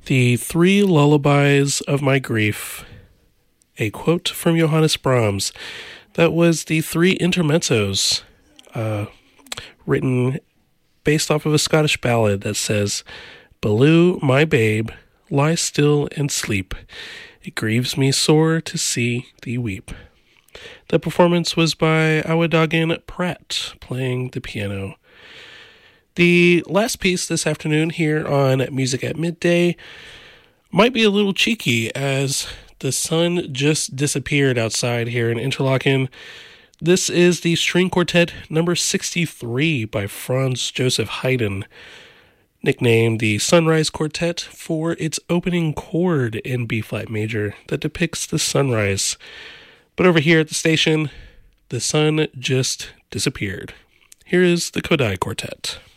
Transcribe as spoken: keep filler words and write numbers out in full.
The Three Lullabies of My Grief, a quote from Johannes Brahms. That was the three intermezzos, uh, written based off of a Scottish ballad that says, "Baloo, my babe, lie still and sleep. It grieves me sore to see thee weep." The performance was by Awadagan Pratt, playing the piano. The last piece this afternoon here on Music at Midday might be a little cheeky, as the sun just disappeared outside here in Interlaken. This is the string quartet number sixty-three by Franz Joseph Haydn, nicknamed the Sunrise Quartet for its opening chord in B-flat major that depicts the sunrise. But over here at the station, the sun just disappeared. Here is the Kodai Quartet.